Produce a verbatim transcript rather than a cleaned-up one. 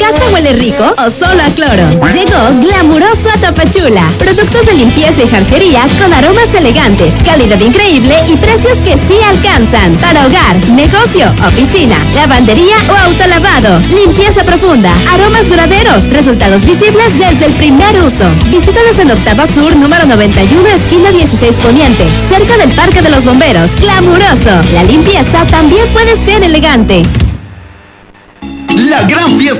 casa huele rico o solo a cloro? Llegó Glamuroso a Tapachula. Productos de limpieza y jarcería con aromas elegantes, calidad increíble y precios que sí alcanzan. Para hogar, negocio, oficina, lavandería o autolavado. Limpieza profunda, aromas duraderos, resultados visibles desde el primer uso. Visítanos en Octava Sur, número noventa y uno, esquina dieciséis Poniente, cerca del Parque de los Bomberos. Glamuroso. La limpieza también puede ser elegante. La gran fiesta